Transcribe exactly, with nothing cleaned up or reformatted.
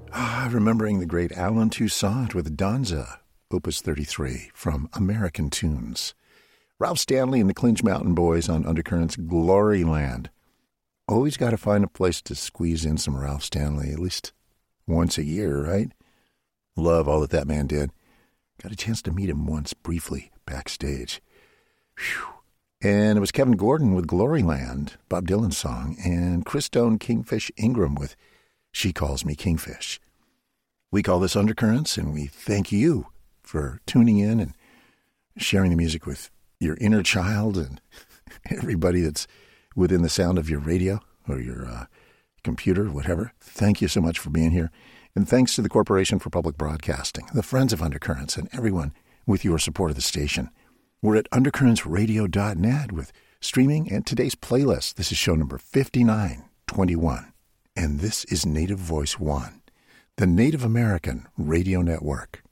Ah, remembering the great Alan Toussaint with Danza, Opus thirty-three, from American Tunes. Ralph Stanley and the Clinch Mountain Boys on Undercurrent's Glory Land. Always got to find a place to squeeze in some Ralph Stanley, at least once a year, right? Love all that that man did. Got a chance to meet him once, briefly, backstage. Whew. And it was Kevin Gordon with Glory Land, Bob Dylan's song, and Chris Stone Kingfish Ingram with She Calls Me Kingfish. We call this Undercurrents, and we thank you for tuning in and sharing the music with your inner child and everybody that's within the sound of your radio or your uh, computer, whatever. Thank you so much for being here. And thanks to the Corporation for Public Broadcasting, the Friends of Undercurrents, and everyone with your support of the station. We're at undercurrents radio dot net with streaming and today's playlist. This is show number fifty-nine twenty-one. And this is Native Voice One, the Native American Radio Network.